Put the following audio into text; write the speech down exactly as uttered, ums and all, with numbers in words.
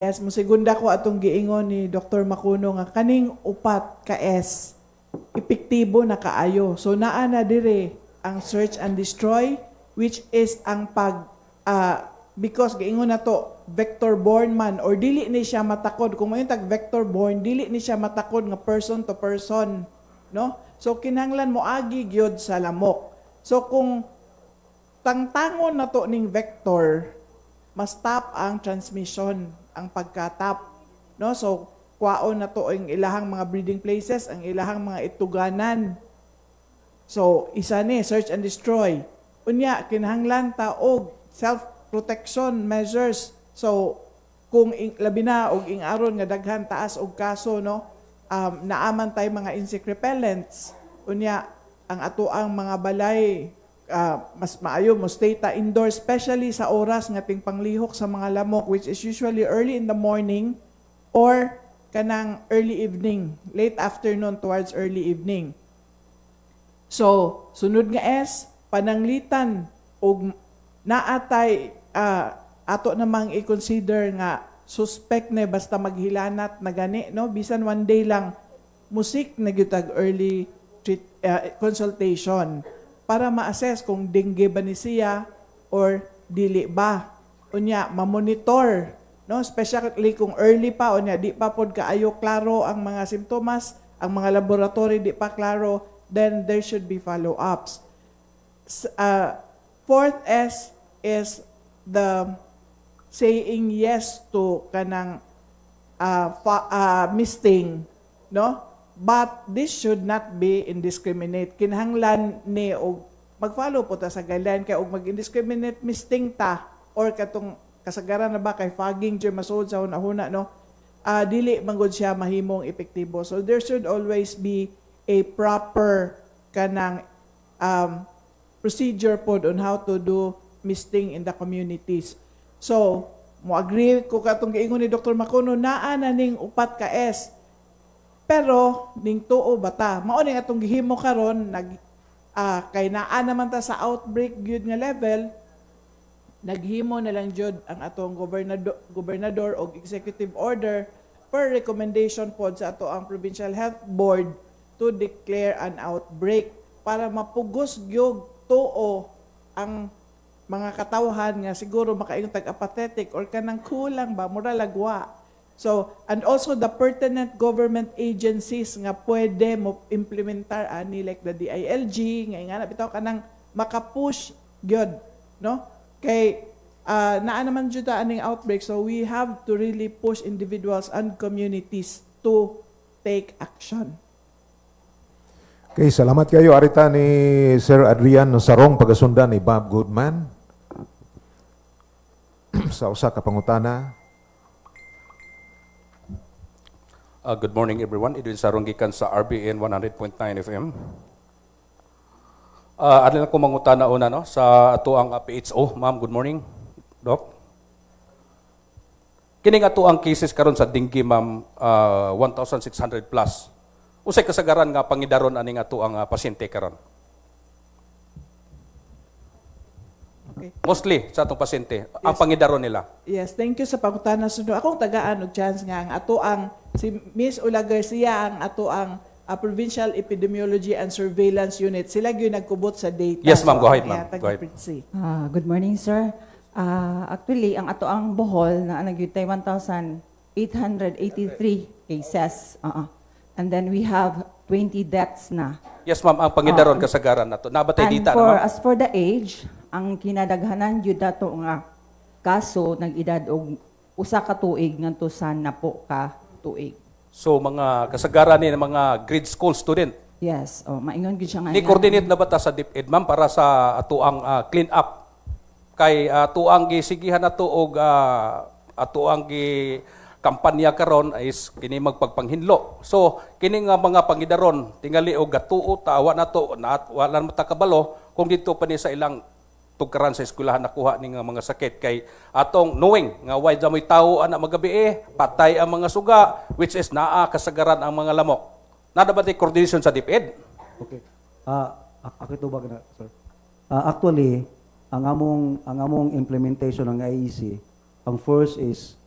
Yes, musigunda ko atong giingon ni Doctor Macuno nga kaning upat ka S epektibo na kaayo. So naa na dire ang search and destroy, which is ang pag uh, because giingon na to vector borne man or dili ni siya matakod. Kung may tag vector borne, dili ni siya matakod nga person to person, no? So kinahanglan mo agi gyud sa lamok. So kung tangtangon na to ning vector, mas stop ang transmission, ang pagkatap, no? So kwaon na to ang ilahang mga breeding places, ang ilahang mga ituganan. So isa ni search and destroy. Unya kinahanglan ta og self protection measures. So kung ing, labi na og ing aron nga daghan taas og kaso, no, um, naaman tay mga insect repellents. Unya ang ato ang mga balay Uh, mas maayo mo stay ta indoors, especially sa oras nga ting panglihok sa mga lamok, which is usually early in the morning or kanang early evening, late afternoon towards early evening. So sunod nga S, pananglitan og naatay uh, ato namang i-consider nga suspect na basta maghilanat na gani, no, bisan one day lang musik na gyutag early treat, uh, consultation para ma-assess kung dengue ba ni siya or dili ba. Unya, ma-monitor, no? Especially kung early pa, unya, di pa pod kaayo klaro ang mga simptomas, ang mga laboratory di pa klaro, then there should be follow-ups. Uh, fourth S is the saying yes to kanang uh, fa- uh, misting, no? But this should not be indiscriminate. Kinahanglan ni og mag-follow po ta sa guideline kay og mag-indiscriminate misting ta or katong kasagaran na ba kay fogging dyan masud sa hunahuna, no? Uh, dili manggod siya mahimong epektibo. So there should always be a proper kanang um, procedure pod on how to do misting in the communities. So, mo agree ko katong giingon ni Doctor Macuno, naa na ning upat ka S. Pero ning tuo bata, mao ning atong gihimo karon nag uh, kay naa naman ta sa outbreak gyud nga level, naghimo na lang jud ang atong gobernador gobernador og executive order per recommendation pod sa ato ang Provincial Health Board to declare an outbreak para mapugos gyud tuo ang mga katawhan nga siguro makaingon tag apathetic or kanang kulang ba mura lagwa. So, and also the pertinent government agencies nga pwede mo implementar ani like the D I L G, nga nga bitaw kanang makapush gyud, no? Kay uh, naa naman jud ta aning outbreak, so we have to really push individuals and communities to take action. Okay, salamat kayo arita ni Sir Adrian Sarong pagasundan ni Bob Goodman sa usa ka pangutana. Uh, good morning, everyone. Edwin Sarong gikan sa R B N one hundred point nine F M. Uh, adlan ko mangutana una, no, sa ato ang P H O. Ma'am, good morning. Doc. Kining ato ang cases karon sa dengue, ma'am, uh, one thousand six hundred plus. Usay kasagaran nga pangidaron aning ato ang uh, pasyente karon? Okay. Mostly sa atong pasyente, yes, ang pangidaron nila. Yes, thank you sa pangutana suno. Akong tagaan og chance nga ang ato ang si Miss Ula Garcia ang ato ang uh, Provincial Epidemiology and Surveillance Unit. Sila gyud nagkubot sa data. Yes, ma'am. So, go ahead, ma'am. Go ahead. Uh, good morning, sir. Uh, actually, ang ato ang Bohol na nagyutay one thousand eight hundred eighty-three cases. Uh-uh. And then we have twenty deaths na. Yes, ma'am. Ang pangidaron uh, kasagaran nato. Nabatay and dita for, na, ma'am? as for the age, ang kinadaghanan jud dato nga kaso nag-edad og usa ka tuig ngadto sa napo ka tuig. So mga kasagaran ni mga grade school student. Yes, oh maingon gid siya nga. Ni coordinate na ba ta sa DepEd, ma'am, para sa ato ang uh, clean up kay ato uh, ang gisigihan nato og uh, ato ang gi kampanya karon is kini magpagpanghinlo. So kini nga mga pangidaron tingali og gatuo tawa nato na wala man ta kabalo kung dito pa ni sa ilang tugkaran sa eskwelahan nakuha ni nga mga sakit kay atong knowing nga why jamoy tawo ana magabi eh, patay ang mga suga which is naa kasagaran ang mga lamok. Nada ba tay coordination sa DepEd? Okay. Ah, uh, ako ito ba na, sir? Uh, actually, ang among ang among implementation ng I E C, ang first is